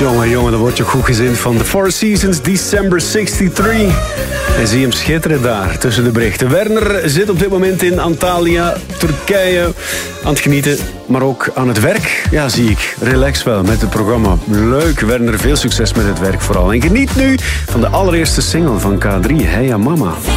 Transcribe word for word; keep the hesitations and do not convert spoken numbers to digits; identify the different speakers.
Speaker 1: Jongen, jongen, dan word je goed gezind van The Four Seasons, December zesentachtig. En zie hem schitteren daar, tussen de berichten. Werner zit op dit moment in Antalya, Turkije, aan het genieten, maar ook aan het werk. Ja, zie ik. Relax wel met het programma. Leuk, Werner, veel succes met het werk vooral. En geniet nu van de allereerste single van K drie, Hey Ja Mama.